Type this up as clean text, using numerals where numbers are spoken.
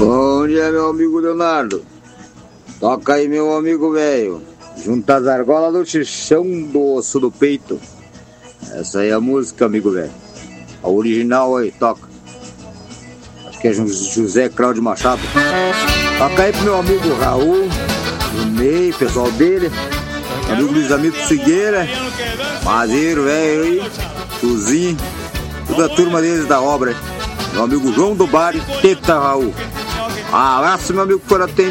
Bom dia, meu amigo Leonardo. Toca aí, meu amigo velho. Junta as argolas do chão do osso do peito. Essa aí é a música, amigo velho. A original aí, toca. Acho que é José Cláudio Machado. Toca aí pro meu amigo Raul, o Ney, pessoal dele. Amigo Luiz Amigo Figueira, Mazeiro, velho aí, Tuzinho, toda a turma deles da obra. Meu amigo João do Bar, Teta Raul. Abraço, meu amigo, por atender.